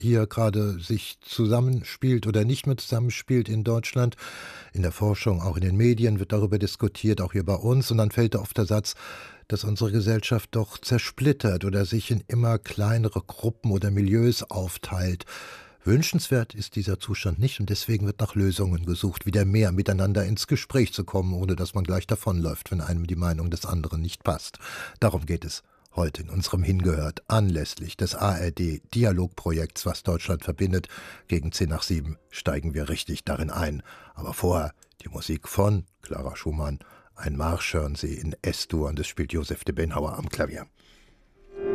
hier gerade sich zusammenspielt oder nicht mehr zusammenspielt in Deutschland. In der Forschung, auch in den Medien wird darüber diskutiert, auch hier bei uns. Und dann fällt da oft der Satz, dass unsere Gesellschaft doch zersplittert oder sich in immer kleinere Gruppen oder Milieus aufteilt. Wünschenswert ist dieser Zustand nicht und deswegen wird nach Lösungen gesucht, wieder mehr miteinander ins Gespräch zu kommen, ohne dass man gleich davonläuft, wenn einem die Meinung des anderen nicht passt. Darum geht es heute in unserem Hingehört anlässlich des ARD-Dialogprojekts, was Deutschland verbindet. Gegen 10 nach 7 steigen wir richtig darin ein. Aber vorher die Musik von Clara Schumann. Ein Marsch hören Sie in S-Dur und es spielt Josef de Benhauer am Klavier.